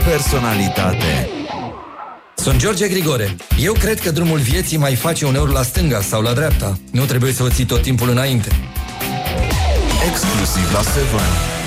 personalitate. Sunt George Grigore. Eu cred că drumul vieții mai face uneori la stânga sau la dreapta. Nu trebuie să o ții tot timpul înainte. Exclusiv la 7.